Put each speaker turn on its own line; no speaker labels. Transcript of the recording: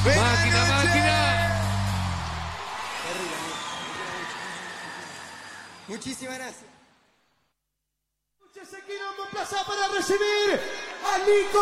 Máquina, máquina.
Muchísimas gracias.
Ese quilombo plaza para recibir a Nico.